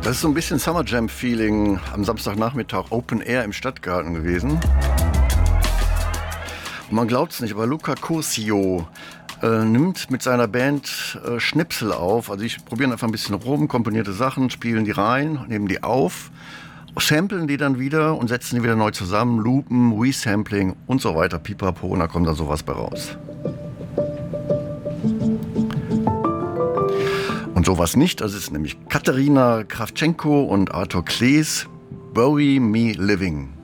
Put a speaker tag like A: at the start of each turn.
A: Das ist so ein bisschen Summer Jam Feeling am Samstagnachmittag Open Air im Stadtgarten gewesen. Und man glaubt es nicht, aber Luca Curcio nimmt mit seiner Band Schnipsel auf. Also ich probiere einfach ein bisschen rum, komponierte Sachen, spielen die rein, nehmen die auf, samplen die dann wieder und setzen die wieder neu zusammen, loopen, Resampling und so weiter, pipapo, und da kommt dann sowas bei raus. Und sowas nicht, das ist nämlich Katharina Krawtschenko und Arthur Klees, Bury Me Living.